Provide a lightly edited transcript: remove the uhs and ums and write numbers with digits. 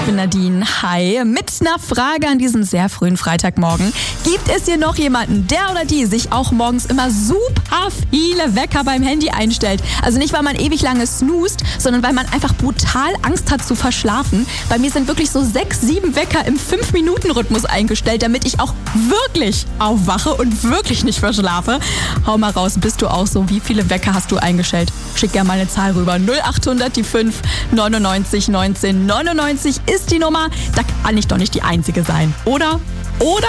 Ich bin Nadine, hi. Mit einer Frage an diesem sehr frühen Freitagmorgen. Gibt es hier noch jemanden, der oder die sich auch morgens immer super viele Wecker beim Handy einstellt? Also nicht, weil man ewig lange snoozt, sondern weil man einfach brutal Angst hat zu verschlafen. Bei mir sind wirklich so 6, 7 Wecker im 5-Minuten-Rhythmus eingestellt, damit ich auch wirklich aufwache und wirklich nicht verschlafe. Hau mal raus, bist du auch so? Wie viele Wecker hast du eingestellt? Schick gerne mal eine Zahl rüber. 0800 die 5 99 19 99 ist die Nummer. Da kann ich doch nicht die Einzige sein, oder? Oder?